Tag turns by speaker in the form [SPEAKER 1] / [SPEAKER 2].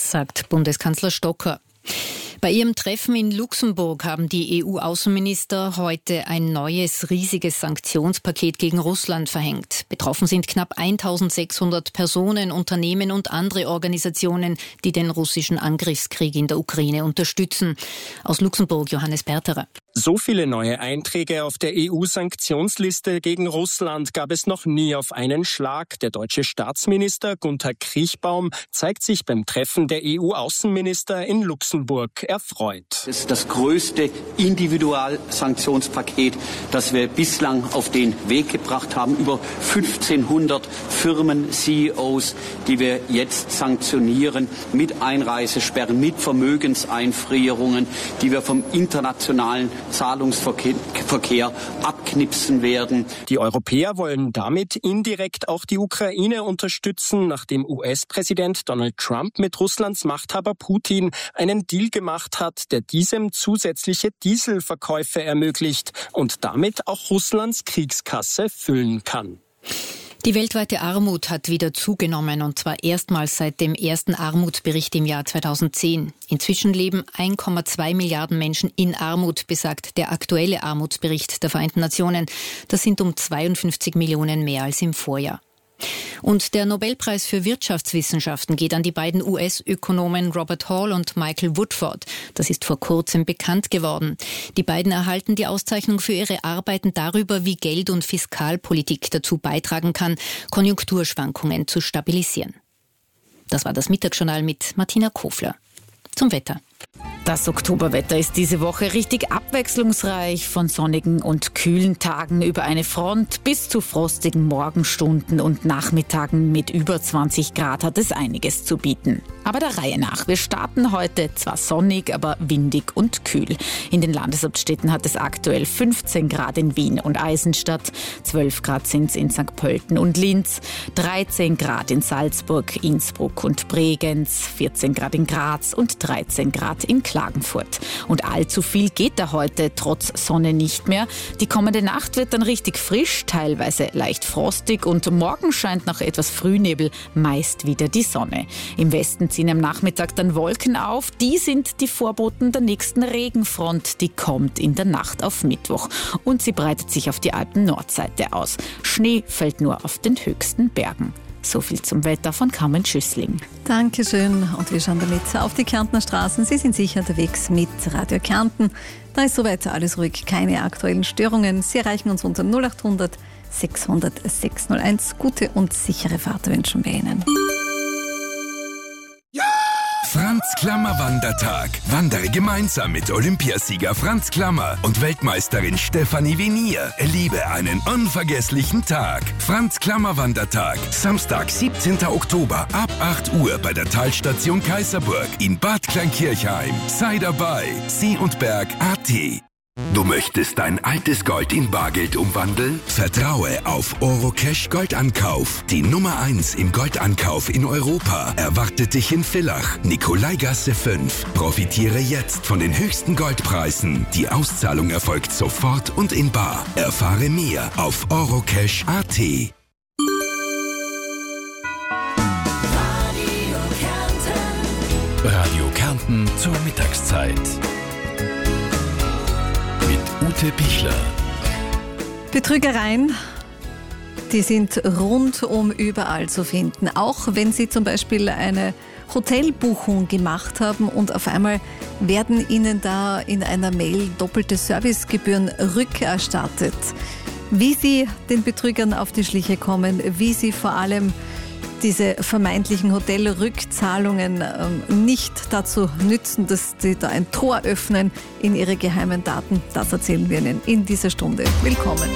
[SPEAKER 1] sagt Bundeskanzler Stocker. Bei ihrem Treffen in Luxemburg haben die EU-Außenminister heute ein neues, riesiges Sanktionspaket gegen Russland verhängt. Betroffen sind knapp 1600 Personen, Unternehmen und andere Organisationen, die den russischen Angriffskrieg in der Ukraine unterstützen. Aus Luxemburg Johannes Berterer.
[SPEAKER 2] So viele neue Einträge auf der EU-Sanktionsliste gegen Russland gab es noch nie auf einen Schlag. Der deutsche Staatsminister Gunther Kriechbaum zeigt sich beim Treffen der EU-Außenminister in Luxemburg erfreut.
[SPEAKER 3] Das ist das größte Individualsanktionspaket, das wir bislang auf den Weg gebracht haben. Über 1500 Firmen, CEOs, die wir jetzt sanktionieren mit Einreisesperren, mit Vermögenseinfrierungen, die wir vom internationalen Zahlungsverkehr abknipsen werden.
[SPEAKER 2] Die Europäer wollen damit indirekt auch die Ukraine unterstützen, nachdem US-Präsident Donald Trump mit Russlands Machthaber Putin einen Deal gemacht hat, der diesem zusätzliche Dieselverkäufe ermöglicht und damit auch Russlands Kriegskasse füllen kann.
[SPEAKER 1] Die weltweite Armut hat wieder zugenommen, und zwar erstmals seit dem ersten Armutsbericht im Jahr 2010. Inzwischen leben 1,2 Milliarden Menschen in Armut, besagt der aktuelle Armutsbericht der Vereinten Nationen. Das sind um 52 Millionen mehr als im Vorjahr. Und der Nobelpreis für Wirtschaftswissenschaften geht an die beiden US-Ökonomen Robert Hall und Michael Woodford. Das ist vor kurzem bekannt geworden. Die beiden erhalten die Auszeichnung für ihre Arbeiten darüber, wie Geld- und Fiskalpolitik dazu beitragen kann, Konjunkturschwankungen zu stabilisieren. Das war das Mittagsjournal mit Martina Kofler. Zum Wetter.
[SPEAKER 4] Das Oktoberwetter ist diese Woche richtig abwechslungsreich, von sonnigen und kühlen Tagen über eine Front bis zu frostigen Morgenstunden und Nachmittagen mit über 20 Grad hat es einiges zu bieten. Aber der Reihe nach. Wir starten heute zwar sonnig, aber windig und kühl. In den Landeshauptstädten hat es aktuell 15 Grad in Wien und Eisenstadt, 12 Grad sind es in St. Pölten und Linz, 13 Grad in Salzburg, Innsbruck und Bregenz, 14 Grad in Graz und 13 Grad in Klagenfurt. Und allzu viel geht da heute trotz Sonne nicht mehr. Die kommende Nacht wird dann richtig frisch, teilweise leicht frostig, und morgen scheint nach etwas Frühnebel meist wieder die Sonne. Im Westen ziehen am Nachmittag dann Wolken auf. Die sind die Vorboten der nächsten Regenfront. Die kommt in der Nacht auf Mittwoch und sie breitet sich auf die Alpen-Nordseite aus. Schnee fällt nur auf den höchsten Bergen. So viel zum Wetter von Carmen Schüssling.
[SPEAKER 5] Dankeschön. Und wir schauen damit auf die Kärntner Straßen. Sie sind sicher unterwegs mit Radio Kärnten. Da ist soweit alles ruhig, keine aktuellen Störungen. Sie erreichen uns unter 0800 600 601. Gute und sichere Fahrt wünschen wir Ihnen.
[SPEAKER 6] Franz Klammer Wandertag. Wandere gemeinsam mit Olympiasieger Franz Klammer und Weltmeisterin Stefanie Venier. Erlebe einen unvergesslichen Tag. Franz Klammer Wandertag. Samstag, 17. Oktober ab 8 Uhr bei der Talstation Kaiserburg in Bad Kleinkirchheim. Sei dabei. See&Berg.at. Du möchtest dein altes Gold in Bargeld umwandeln? Vertraue auf Orocash Goldankauf. Die Nummer 1 im Goldankauf in Europa erwartet dich in Villach, Nikolaigasse 5. Profitiere jetzt von den höchsten Goldpreisen. Die Auszahlung erfolgt sofort und in bar. Erfahre mehr auf orocash.at. Radio Kärnten zur Mittagszeit. Ute Pichler.
[SPEAKER 5] Betrügereien, die sind rundum überall zu finden. Auch wenn Sie zum Beispiel eine Hotelbuchung gemacht haben und auf einmal werden Ihnen da in einer Mail doppelte Servicegebühren rückerstattet. Wie Sie den Betrügern auf die Schliche kommen, wie Sie vor allem diese vermeintlichen Hotelrückzahlungen nicht dazu nützen, dass sie da ein Tor öffnen in ihre geheimen Daten. Das erzählen wir Ihnen in dieser Stunde. Willkommen.